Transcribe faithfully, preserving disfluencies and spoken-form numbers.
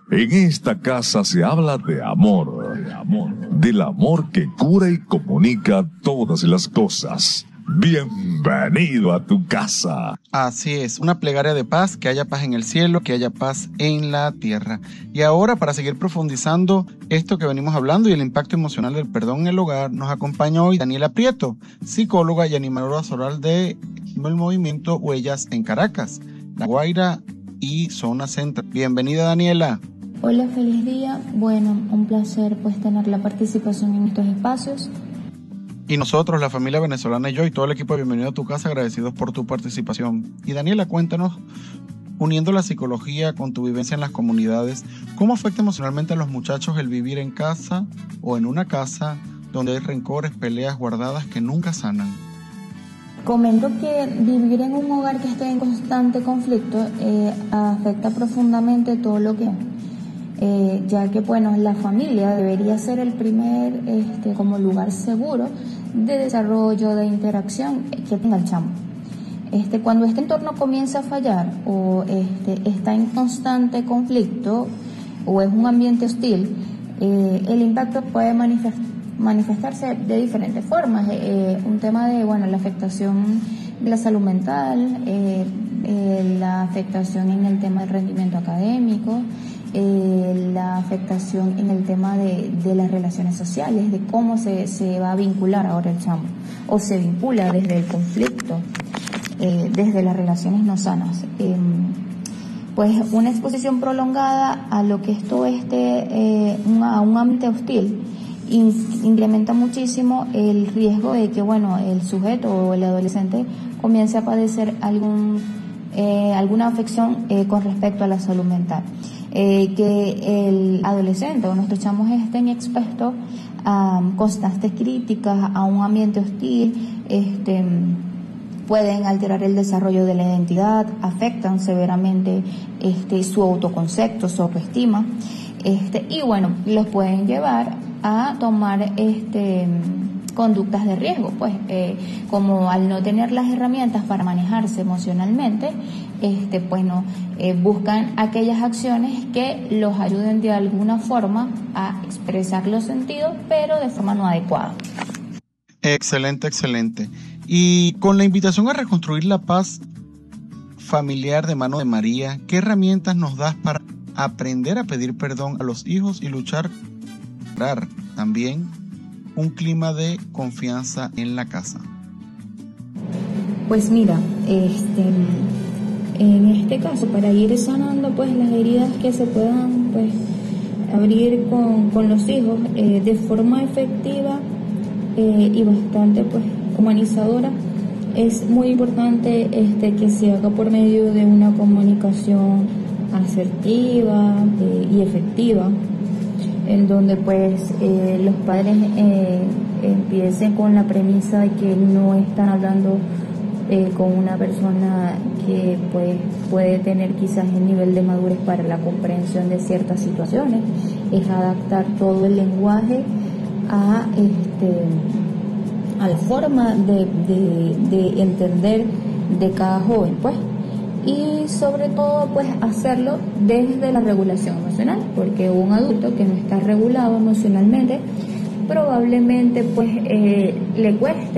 En esta casa se habla de amor, de amor, del amor que cura y comunica todas las cosas. Bienvenido a tu casa. Así es, una plegaria de paz, que haya paz en el cielo, que haya paz en la tierra. Y ahora, para seguir profundizando esto que venimos hablando y el impacto emocional del perdón en el hogar, nos acompaña hoy Daniela Prieto, psicóloga y animadora social de el movimiento Huellas en Caracas, La Guaira y Zona Central. Bienvenida, Daniela. Hola, feliz día. Bueno, un placer pues tener la participación en estos espacios. Y nosotros, la familia venezolana y yo y todo el equipo de Bienvenido a tu Casa, agradecidos por tu participación. Y Daniela, cuéntanos, uniendo la psicología con tu vivencia en las comunidades, ¿cómo afecta emocionalmente a los muchachos el vivir en casa o en una casa donde hay rencores, peleas guardadas que nunca sanan? Comento que vivir en un hogar que esté en constante conflicto eh, afecta profundamente todo lo que... Eh, ya que bueno, la familia debería ser el primer este, como lugar seguro de desarrollo, de interacción que tenga el chamo. Este, cuando este entorno comienza a fallar o este, está en constante conflicto o es un ambiente hostil, eh, el impacto puede manifest- manifestarse de diferentes formas. Eh, un tema de bueno, la afectación de la salud mental, eh, eh, la afectación en el tema del rendimiento académico, Eh, la afectación en el tema de, de las relaciones sociales, de cómo se, se va a vincular ahora el chamo, o se vincula desde el conflicto, eh, desde las relaciones no sanas. Eh, pues una exposición prolongada a lo que es todo este, eh, a un ambiente hostil, in, incrementa muchísimo el riesgo de que, bueno, el sujeto o el adolescente comience a padecer algún, eh, alguna afección eh, con respecto a la salud mental. Eh, que el adolescente o nuestros chamos estén expuestos a constantes críticas, a un ambiente hostil, este, pueden alterar el desarrollo de la identidad, afectan severamente este, su autoconcepto, su autoestima, este, y bueno, los pueden llevar a tomar este conductas de riesgo, pues eh, como al no tener las herramientas para manejarse emocionalmente, este, pues no, eh, buscan aquellas acciones que los ayuden de alguna forma a expresar los sentidos, pero de forma no adecuada. Excelente, excelente. Y con la invitación a reconstruir la paz familiar de mano de María, ¿qué herramientas nos das para aprender a pedir perdón a los hijos y luchar para también un clima de confianza en la casa? Pues mira, este, en este caso, para ir sanando pues las heridas que se puedan pues abrir con, con los hijos eh, de forma efectiva eh, y bastante pues humanizadora, es muy importante este, que se haga por medio de una comunicación asertiva eh, y efectiva, en donde pues eh, los padres eh, empiecen con la premisa de que no están hablando eh, con una persona que pues puede tener quizás el nivel de madurez para la comprensión de ciertas situaciones, es adaptar todo el lenguaje a este a la forma de, de, de entender de cada joven, pues. Y sobre todo pues hacerlo desde la regulación emocional, porque un adulto que no está regulado emocionalmente probablemente pues eh, le cueste